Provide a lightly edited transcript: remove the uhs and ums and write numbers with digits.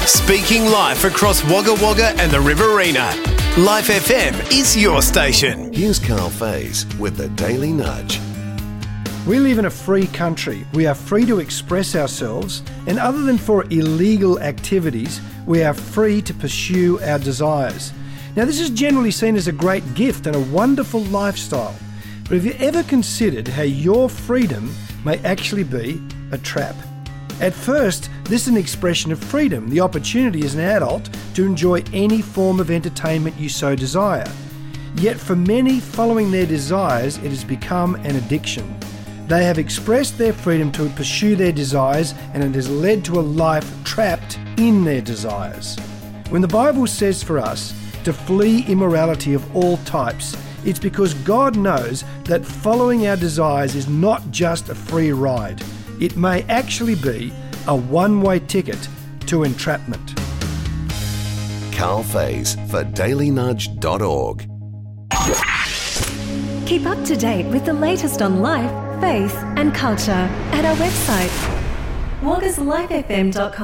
Speaking life across Wagga Wagga and the Riverina. Life FM is your station. Here's Carl Faze with the Daily Nudge. We live in a free country. We are free to express ourselves, and other than for illegal activities, we are free to pursue our desires. Now, this is generally seen as a great gift and a wonderful lifestyle. But have you ever considered how your freedom may actually be a trap? At first, this is an expression of freedom, the opportunity as an adult to enjoy any form of entertainment you so desire. Yet for many, following their desires, it has become an addiction. They have expressed their freedom to pursue their desires, and it has led to a life trapped in their desires. When the Bible says for us to flee immorality of all types, it's because God knows that following our desires is not just a free ride. It may actually be a one-way ticket to entrapment. Carl Faze for dailynudge.org. Keep up to date with the latest on life, faith and culture at our website, waggaslifefm.com.